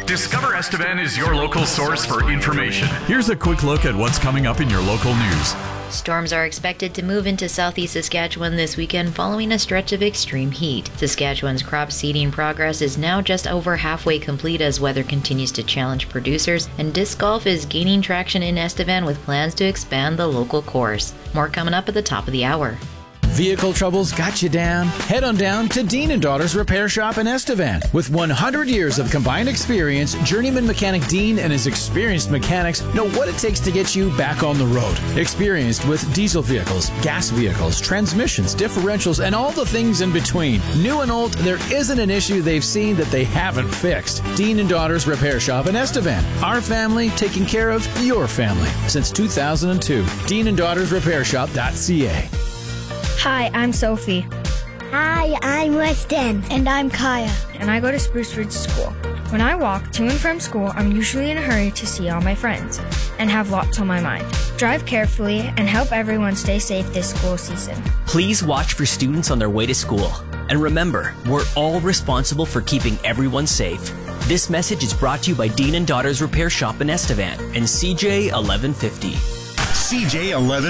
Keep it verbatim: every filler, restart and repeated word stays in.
Discover Estevan is your local source for information. Here's a quick look at what's coming up in your local news. Storms are expected to move into southeast Saskatchewan this weekend following a stretch of extreme heat. Saskatchewan's crop seeding progress is now just over halfway complete as weather continues to challenge producers, and disc golf is gaining traction in Estevan with plans to expand the local course. More coming up at the top of the hour. Vehicle troubles got you down? Head on down to Dean and Daughters Repair Shop in Estevan. With one hundred years of combined experience, journeyman mechanic Dean and his experienced mechanics know what it takes to get you back on the road. Experienced with diesel vehicles, gas vehicles, transmissions, differentials, and all the things in between. New and old, there isn't an issue they've seen that they haven't fixed. Dean and Daughters Repair Shop in Estevan. Our family taking care of your family since two thousand two. dean and daughters repair shop dot c a. Hi, I'm Sophie. Hi, I'm Weston. And I'm Kaya. And I go to Spruce Ridge School. When I walk to and from school, I'm usually in a hurry to see all my friends and have lots on my mind. Drive carefully and help everyone stay safe this school season. Please watch for students on their way to school. And remember, we're all responsible for keeping everyone safe. This message is brought to you by Dean and Daughters Repair Shop in Estevan and C J eleven fifty. C J eleven